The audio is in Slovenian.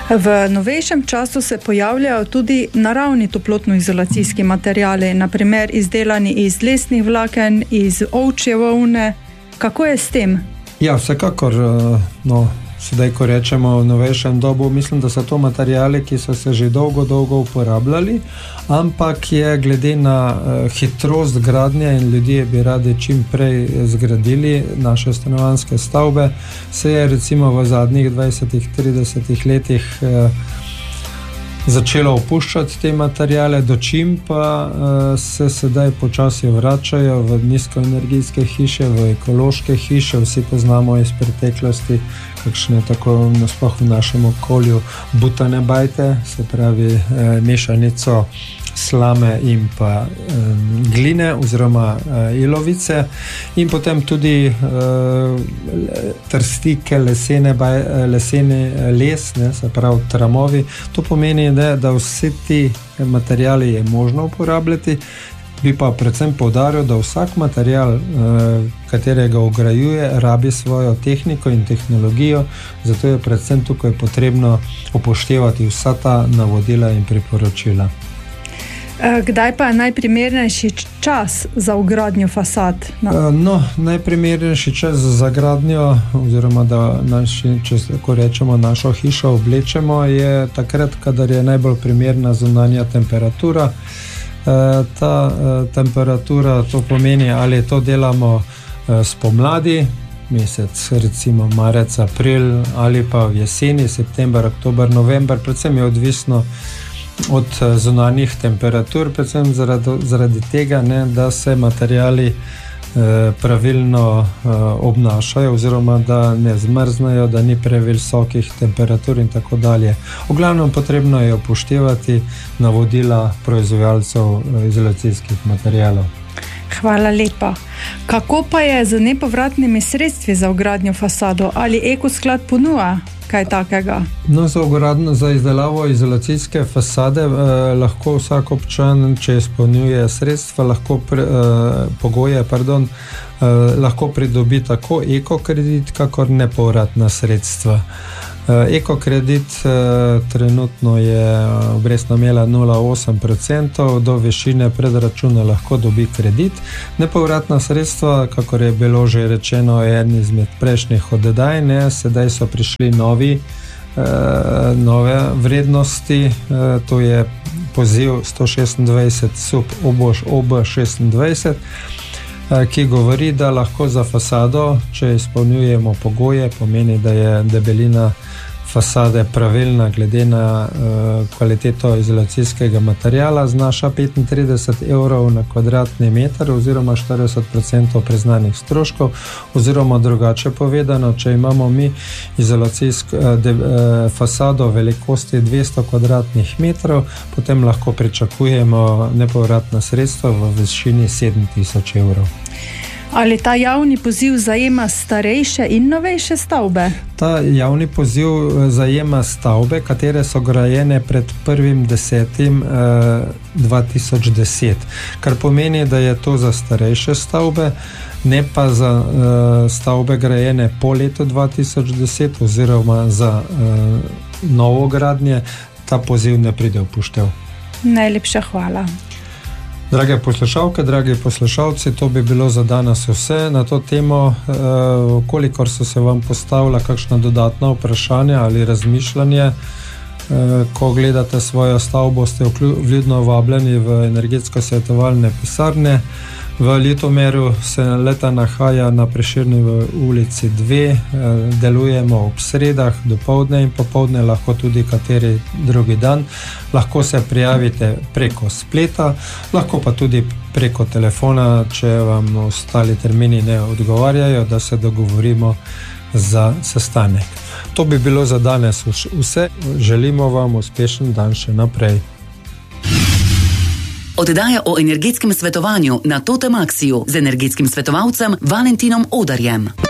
V novejšem času se pojavljajo tudi naravni toplotno-izolacijski materiali, naprimer izdelani iz lesnih vlaken, iz ovčje volne. Kako je s tem? Ja, vsekakor, sedaj, ko rečemo v novejšem dobu, mislim, da so to materijali, ki so se že dolgo uporabljali, ampak je glede na hitrost gradnje in ljudje bi radi čim prej zgradili naše stanovanjske stavbe, se je recimo v zadnjih 20-30 letih začelo opuščati te materijale, dočim pa se sedaj počasi vračajo v nizkoenergijske hiše, v ekološke hiše. Vsi poznamo iz preteklosti kakšne tako nasploh v našem okolju butane bajte, se pravi mešanico slame in pa gline oziroma ilovice, in potem tudi trstike, lesene les, se pravi tramovi. To pomeni, da vsi ti materijali je možno uporabljati. Bi pa predvsem poudaril, da vsak material, katerega ograjuje, rabi svojo tehniko in tehnologijo, zato je predvsem tukaj potrebno upoštevati vsa ta navodila in priporočila. Kdaj pa je najprimernejši čas za vgradnjo fasad? Najprimernejši čas za gradnjo, oziroma da ko rečemo našo hišo oblečemo, je takrat, kadar je najbolj primerna zunanja temperatura. Ta temperatura, to pomeni, ali to delamo spomladi, mesec recimo marec, april, ali pa v jeseni, september, oktober, november, predvsem je odvisno od zunanjih temperatur, predvsem zaradi tega, da se materijali pravilno obnašajo oziroma da ne zmrznejo, da ni previsokih temperatur in tako dalje. V glavnem potrebno je upoštevati navodila proizvajalcev izolacijskih materijalov. Hvala lepa. Kako pa je z nepovratnimi sredstvi za vgradnjo fasado? Ali Ekosklad ponuja kaj takega? Za izdelavo izolacijske fasade lahko vsak občan, če izpolnjuje sredstva, lahko pridobi tako ekokredit, kakor nepovratna sredstva. Ekokredit trenutno je obrestna mera 0,8%, do višine predračuna lahko dobi kredit. Nepovratna sredstva, kakor je bilo že rečeno, je eden izmed prejšnjih oddaj, sedaj so prišli nove vrednosti, to je poziv 126 sub OB26, ki govori, da lahko za fasado, če izpolnjujemo pogoje, pomeni, da je debelina fasade pravilna glede na kvaliteto izolacijskega materijala, znaša 35 € na kvadratni meter oziroma 40% priznanih stroškov, oziroma drugače povedano, če imamo mi izolacijsko fasado velikosti 200 kvadratnih metrov, potem lahko pričakujemo nepovratna sredstva v višini 7.000 €. Ali ta javni poziv zajema starejše in novejše stavbe? Ta javni poziv zajema stavbe, katere so grajene pred 1.10.2010, kar pomeni, da je to za starejše stavbe, ne pa za stavbe grajene po letu 2010 oziroma za novogradnje. Ta poziv ne pride v poštev. Najlepša hvala. Drage poslušalke, dragi poslušalci, to bi bilo za danes vse na to temo. Kolikor so se vam postavila kakšna dodatna vprašanja ali razmišljanje, ko gledate svojo stavbo, ste vljudno vabljeni v energetsko-svetovalne pisarne. V Ljutomeru se leta nahaja na Prešernovi ulici 2, delujemo ob sredah, dopoldne in popoldne, lahko tudi kateri drugi dan. Lahko se prijavite preko spleta, lahko pa tudi preko telefona, če vam ostali termini ne odgovarjajo, da se dogovorimo za sestanek. To bi bilo za danes vse. Želimo vam uspešen dan še naprej. Oddaja o energetskem svetovanju na Totem Axiju z energetskim svetovalcem Valentinom Odarjem.